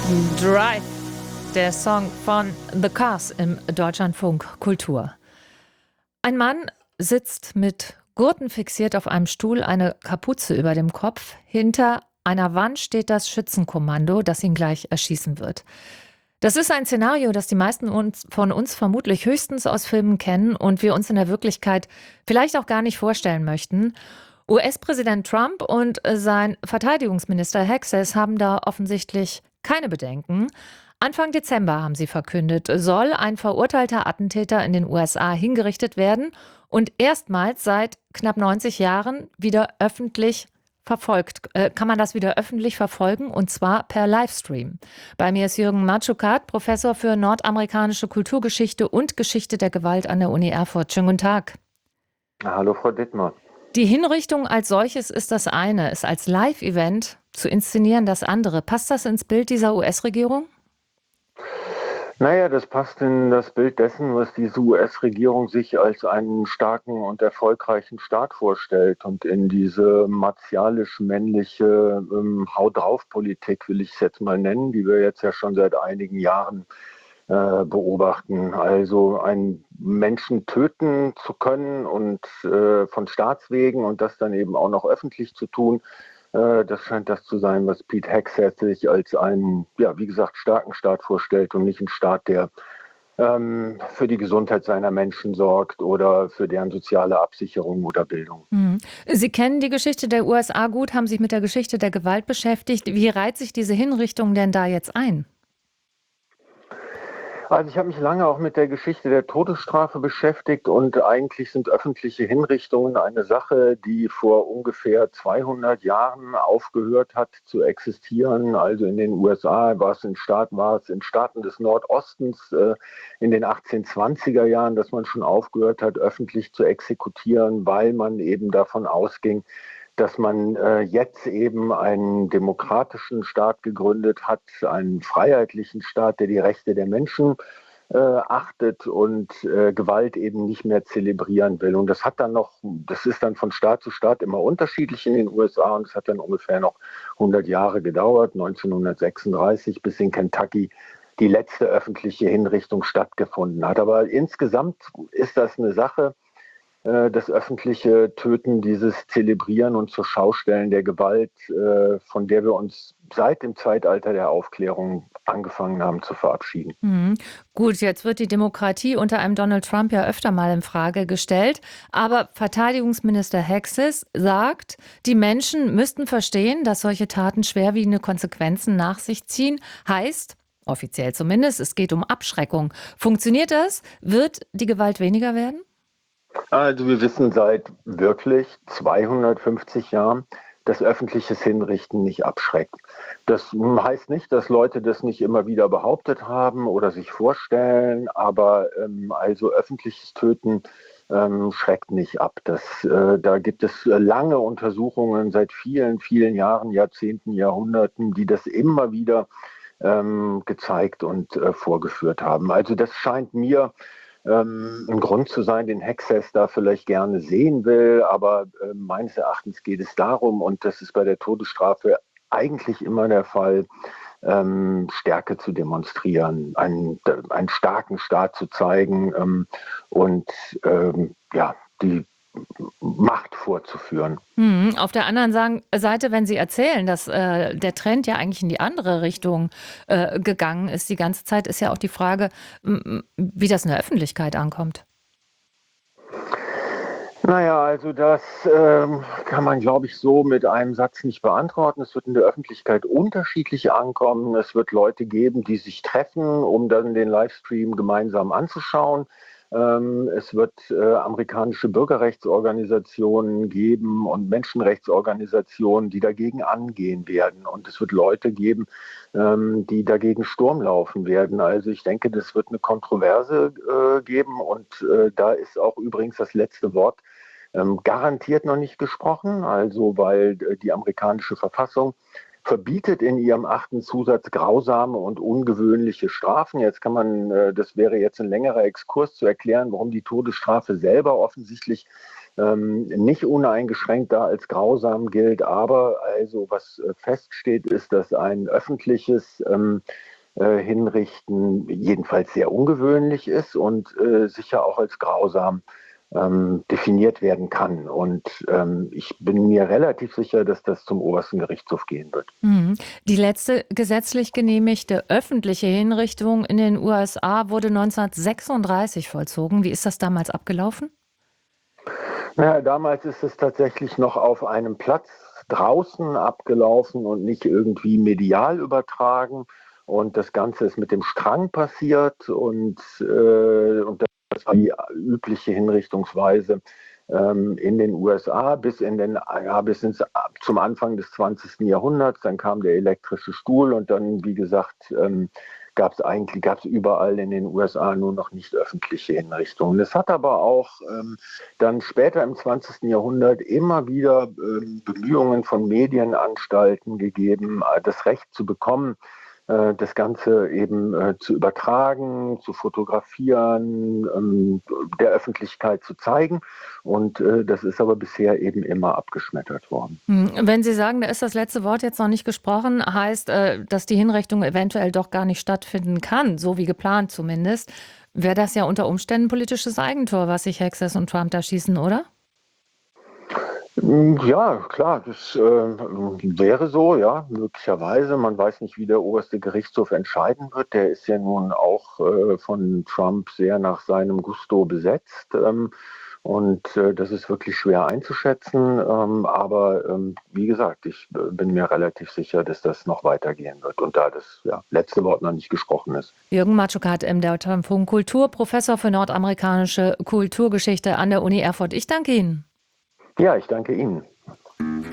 Drive, der Song von The Cars im Deutschlandfunk Kultur. Ein Mann sitzt mit Gurten fixiert auf einem Stuhl, eine Kapuze über dem Kopf. Hinter einer Wand steht das Schützenkommando, das ihn gleich erschießen wird. Das ist ein Szenario, das die meisten von uns vermutlich höchstens aus Filmen kennen und wir uns in der Wirklichkeit vielleicht auch gar nicht vorstellen möchten. US-Präsident Trump und sein Verteidigungsminister Hexes haben da offensichtlich keine Bedenken. Anfang Dezember haben sie verkündet, soll ein verurteilter Attentäter in den USA hingerichtet werden und erstmals seit knapp 90 Jahren wieder öffentlich verfolgt. Kann man das wieder öffentlich verfolgen, und zwar per Livestream. Bei mir ist Jürgen Matschukat, Professor für nordamerikanische Kulturgeschichte und Geschichte der Gewalt an der Uni Erfurt. Schönen guten Tag. Hallo Frau Dittmar. Die Hinrichtung als solches ist das eine, es als Live-Event zu inszenieren das andere. Passt das ins Bild dieser US-Regierung? Naja, das passt in das Bild dessen, was diese US-Regierung sich als einen starken und erfolgreichen Staat vorstellt und in diese martialisch-männliche Hau-drauf-Politik, will ich es jetzt mal nennen, die wir jetzt ja schon seit einigen Jahren beobachten. Also einen Menschen töten zu können und von Staatswegen und das dann eben auch noch öffentlich zu tun. Das scheint das zu sein, was Pete Hegseth sich als einen, ja, wie gesagt, starken Staat vorstellt und nicht einen Staat, der für die Gesundheit seiner Menschen sorgt oder für deren soziale Absicherung oder Bildung. Sie kennen die Geschichte der USA gut, haben sich mit der Geschichte der Gewalt beschäftigt. Wie reiht sich diese Hinrichtung denn da jetzt ein? Also ich habe mich lange auch mit der Geschichte der Todesstrafe beschäftigt und eigentlich sind öffentliche Hinrichtungen eine Sache, die vor ungefähr 200 Jahren aufgehört hat zu existieren. Also in den USA war es in Staaten des Nordostens in den 1820er Jahren, dass man schon aufgehört hat, öffentlich zu exekutieren, weil man eben davon ausging, dass man jetzt eben einen demokratischen Staat gegründet hat, einen freiheitlichen Staat, der die Rechte der Menschen achtet und Gewalt eben nicht mehr zelebrieren will. Und das ist dann von Staat zu Staat immer unterschiedlich in den USA und es hat dann ungefähr noch 100 Jahre gedauert, 1936, bis in Kentucky die letzte öffentliche Hinrichtung stattgefunden hat. Aber insgesamt ist das eine Sache, das öffentliche Töten, dieses Zelebrieren und zur Schaustellen der Gewalt, von der wir uns seit dem Zeitalter der Aufklärung angefangen haben zu verabschieden. Gut, jetzt wird die Demokratie unter einem Donald Trump ja öfter mal in Frage gestellt. Aber Verteidigungsminister Hexes sagt, die Menschen müssten verstehen, dass solche Taten schwerwiegende Konsequenzen nach sich ziehen. Heißt, offiziell zumindest, es geht um Abschreckung. Funktioniert das? Wird die Gewalt weniger werden? Also wir wissen seit wirklich 250 Jahren, dass öffentliches Hinrichten nicht abschreckt. Das heißt nicht, dass Leute das nicht immer wieder behauptet haben oder sich vorstellen, aber also öffentliches Töten schreckt nicht ab. Da gibt es lange Untersuchungen seit vielen, vielen Jahren, Jahrzehnten, Jahrhunderten, die das immer wieder gezeigt und vorgeführt haben. Also das scheint mir ein Grund zu sein, den Hexes da vielleicht gerne sehen will. Aber meines Erachtens geht es darum, und das ist bei der Todesstrafe eigentlich immer der Fall, Stärke zu demonstrieren, einen starken Staat zu zeigen und ja, die Macht vorzuführen. Auf der anderen Seite, wenn Sie erzählen, dass der Trend ja eigentlich in die andere Richtung gegangen ist, die ganze Zeit, ist ja auch die Frage, wie das in der Öffentlichkeit ankommt. Naja, also das kann man, glaube ich, so mit einem Satz nicht beantworten. Es wird in der Öffentlichkeit unterschiedlich ankommen. Es wird Leute geben, die sich treffen, um dann den Livestream gemeinsam anzuschauen. Es wird amerikanische Bürgerrechtsorganisationen geben und Menschenrechtsorganisationen, die dagegen angehen werden. Und es wird Leute geben, die dagegen Sturm laufen werden. Also ich denke, das wird eine Kontroverse geben. Und da ist auch übrigens das letzte Wort garantiert noch nicht gesprochen. Also weil die amerikanische Verfassung verbietet in ihrem 8. Zusatz grausame und ungewöhnliche Strafen. Jetzt kann man, das wäre jetzt ein längerer Exkurs zu erklären, warum die Todesstrafe selber offensichtlich nicht uneingeschränkt da als grausam gilt. Aber also was feststeht, ist, dass ein öffentliches Hinrichten jedenfalls sehr ungewöhnlich ist und sicher auch als grausam definiert werden kann. Und ich bin mir relativ sicher, dass das zum obersten Gerichtshof gehen wird. Die letzte gesetzlich genehmigte öffentliche Hinrichtung in den USA wurde 1936 vollzogen. Wie ist das damals abgelaufen? Naja, damals ist es tatsächlich noch auf einem Platz draußen abgelaufen und nicht irgendwie medial übertragen. Und das Ganze ist mit dem Strang passiert und das war die übliche Hinrichtungsweise in den USA zum Anfang des 20. Jahrhunderts. Dann kam der elektrische Stuhl und dann, wie gesagt, gab es überall in den USA nur noch nicht öffentliche Hinrichtungen. Es hat aber auch dann später im 20. Jahrhundert immer wieder Bemühungen von Medienanstalten gegeben, das Recht zu bekommen, das Ganze eben zu übertragen, zu fotografieren, der Öffentlichkeit zu zeigen. Und das ist aber bisher eben immer abgeschmettert worden. Wenn Sie sagen, da ist das letzte Wort jetzt noch nicht gesprochen, heißt, dass die Hinrichtung eventuell doch gar nicht stattfinden kann, so wie geplant zumindest, wäre das ja unter Umständen politisches Eigentor, was sich Access und Trump da schießen, oder? Ja, klar, das wäre so, ja, möglicherweise. Man weiß nicht, wie der oberste Gerichtshof entscheiden wird. Der ist ja nun auch von Trump sehr nach seinem Gusto besetzt. Das ist wirklich schwer einzuschätzen. Aber wie gesagt, ich bin mir relativ sicher, dass das noch weitergehen wird und da das letzte Wort noch nicht gesprochen ist. Jürgen Matschukat im Deutschlandfunk Kultur, Professor für nordamerikanische Kulturgeschichte an der Uni Erfurt. Ich danke Ihnen. Ja, ich danke Ihnen.